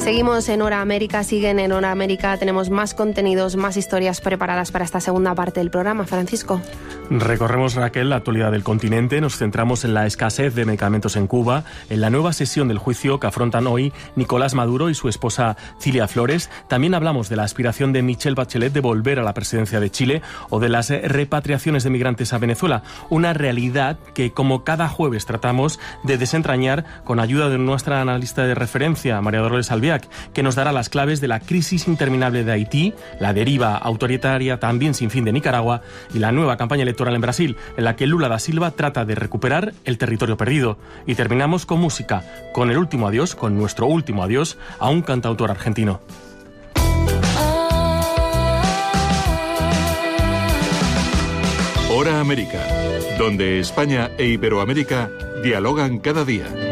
Seguimos en Hora América, siguen en Hora América. Tenemos más contenidos, más historias preparadas para esta segunda parte del programa. Francisco. Recorremos, Raquel, la actualidad del continente. Nos centramos en la escasez de medicamentos en Cuba, en la nueva sesión del juicio que afrontan hoy Nicolás Maduro y su esposa Cilia Flores. También hablamos de la aspiración de Michelle Bachelet de volver a la presidencia de Chile o de las repatriaciones de migrantes a Venezuela. Una realidad que, como cada jueves, tratamos de desentrañar con ayuda de nuestra analista de referencia, María Dolores Albiac, que nos dará las claves de la crisis interminable de Haití, la deriva autoritaria también sin fin de Nicaragua y la nueva campaña electoral en Brasil, en la que Lula da Silva trata de recuperar el territorio perdido. Y terminamos con música, con el último adiós, con nuestro último adiós a un cantautor argentino. Hora América, donde España e Iberoamérica dialogan cada día.